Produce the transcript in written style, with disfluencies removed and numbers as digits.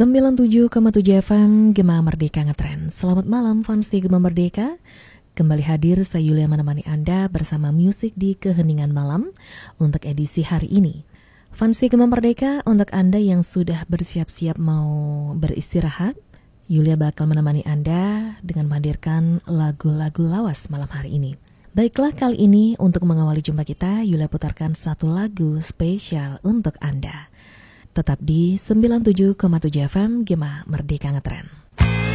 97,7 FM Gema Merdeka Ngetrend. Selamat malam fans di Gema Merdeka. Kembali hadir saya Yulia menemani Anda bersama musik di keheningan malam untuk edisi hari ini. Fans di Gema Merdeka, untuk Anda yang sudah bersiap-siap mau beristirahat, Yulia bakal menemani Anda dengan menghadirkan lagu-lagu lawas malam hari ini. Baiklah, kali ini untuk mengawali jumpa kita, Yulia putarkan satu lagu spesial untuk Anda. Tetap di 97,7 FM Gema Merdeka Ngetrend.